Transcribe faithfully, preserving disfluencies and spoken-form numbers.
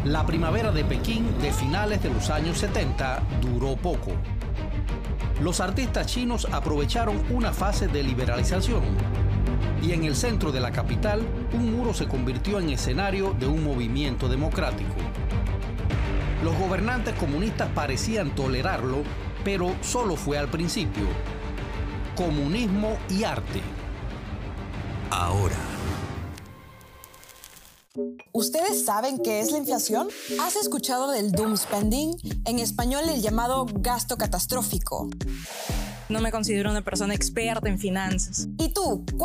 La primavera de Pekín de finales de los años setenta duró poco. Los artistas chinos aprovecharon una fase de liberalización y en el centro de la capital un muro se convirtió en escenario de un movimiento democrático. Los gobernantes comunistas parecían tolerarlo, pero solo fue al principio. Comunismo y arte. Ahora. ¿Ustedes saben qué es la inflación? ¿Has escuchado del doom spending? En español el llamado gasto catastrófico. No me considero una persona experta en finanzas. ¿Y tú?